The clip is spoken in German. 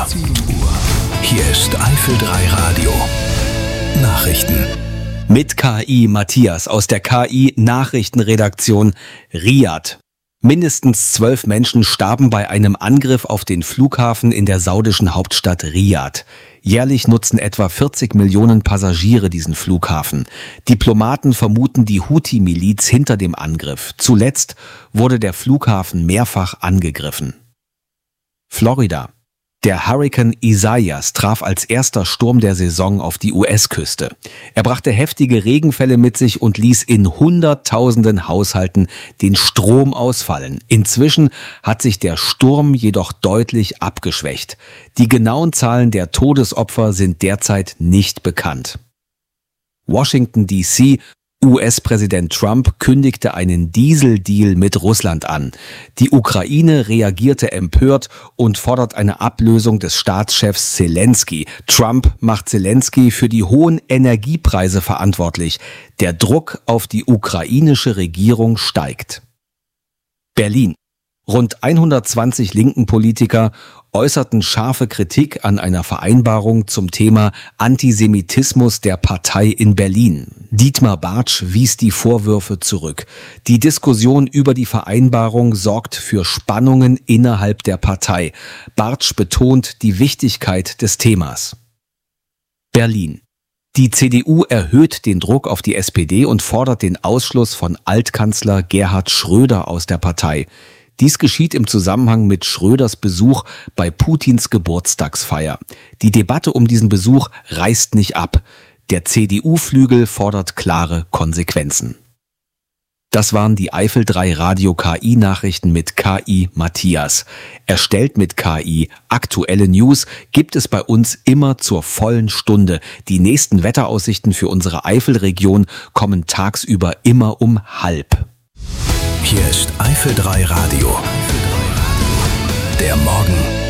Hier ist Eifel 3 Radio. Nachrichten. Mit KI Matthias aus der KI Nachrichtenredaktion Riyadh. Mindestens 12 Menschen starben bei einem Angriff auf den Flughafen in der saudischen Hauptstadt Riyadh. Jährlich nutzen etwa 40 Millionen Passagiere diesen Flughafen. Diplomaten vermuten die Houthi-Miliz hinter dem Angriff. Zuletzt wurde der Flughafen mehrfach angegriffen. Florida. Der Hurrikan Isaias traf als erster Sturm der Saison auf die US-Küste. Er brachte heftige Regenfälle mit sich und ließ in Hunderttausenden Haushalten den Strom ausfallen. Inzwischen hat sich der Sturm jedoch deutlich abgeschwächt. Die genauen Zahlen der Todesopfer sind derzeit nicht bekannt. Washington D.C. US-Präsident Trump kündigte einen Dieseldeal mit Russland an. Die Ukraine reagierte empört und fordert eine Ablösung des Staatschefs Zelensky. Trump macht Zelensky für die hohen Energiepreise verantwortlich. Der Druck auf die ukrainische Regierung steigt. Berlin. Rund 120 linken Politiker äußerten scharfe Kritik an einer Vereinbarung zum Thema Antisemitismus der Partei in Berlin. Dietmar Bartsch wies die Vorwürfe zurück. Die Diskussion über die Vereinbarung sorgt für Spannungen innerhalb der Partei. Bartsch betont die Wichtigkeit des Themas. Berlin. Die CDU erhöht den Druck auf die SPD und fordert den Ausschluss von Altkanzler Gerhard Schröder aus der Partei. Dies geschieht im Zusammenhang mit Schröders Besuch bei Putins Geburtstagsfeier. Die Debatte um diesen Besuch reißt nicht ab. Der CDU-Flügel fordert klare Konsequenzen. Das waren die Eifel 3 Radio KI Nachrichten mit KI Matthias. Erstellt mit KI. Aktuelle News gibt es bei uns immer zur vollen Stunde. Die nächsten Wetteraussichten für unsere Eifelregion kommen tagsüber immer um 12:30. Hier ist Eifel 3 Radio. Der Morgen